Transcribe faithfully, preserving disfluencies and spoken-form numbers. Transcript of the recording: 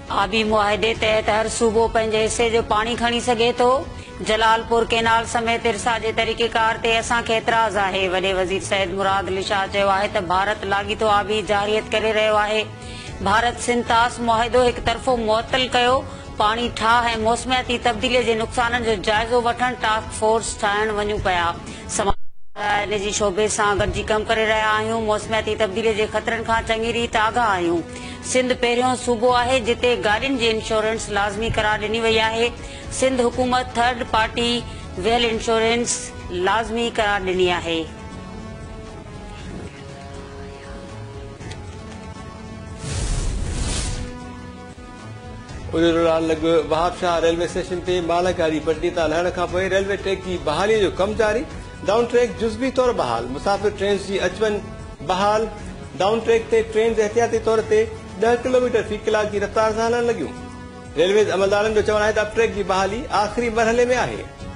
आबी मुआहिदे तहत हर सूबो पंहिंजे हिसे जो पाणी खणी सघे थो। जलालपुर केनाल समेत इरसा जे तरीक़ेकार ते असांखे एतिराज़ आहे। वॾे वज़ीर सैयद मुराद अली शाह चयो आहे त भारत लाॻीतो आबी जारियत करे रहियो आहे। भारत सिंध तास मुआहिदो हिकु तरफ़ो मुअतल कयो। पाणी ठाह ऐं मौसमियाती तब्दीलीअ जे नुक़साननि जो जाइज़ो वठण टास्क फोर्स ठाहिण वञूं पिया। निजी शोबे सां गॾिजी कमु करे रहिया आहियूं। मौसमियाती तब्दीलीअ जे ख़तरनि खां चङी रीति आगाह आहियूं। सिंध पहिरियों सूबो आहे जिते गाॾियुनि जी इंश्योरेंस लाज़मी करार ॾिनी वई आहे। सिंध हुकूमत थर्ड पार्टी वेल इंश्योरेंस लाज़मी करार ॾिनी आहे। वहाब शाह रेलवे स्टेशन ते मालागाड़ी पट्टी तां लहण खां पोइ रेलवे ट्रैक जी बहाली जो कमु जारी। डाउन ट्रैक जुज़वी तौर बहाल। मुसाफ़िर ट्रेन जी अचवञ बहाल। डाउन ट्रैक ते ट्रेन एहतियाती तौर ते ॾह किलोमीटर फी कलाक जी रफ़्तार सां हलण लॻियूं। रेलवे अमलदारनि जो चवणु आहे त अब ट्रैक जी बहाली आख़िरी मरहले में आहे।